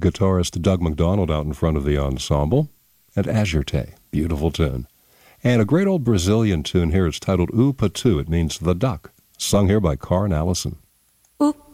guitarist Doug McDonald out in front of the ensemble. And Azurte, beautiful tune. And a great old Brazilian tune here. It's titled O Pato. It means the duck, sung here by Carn Allison.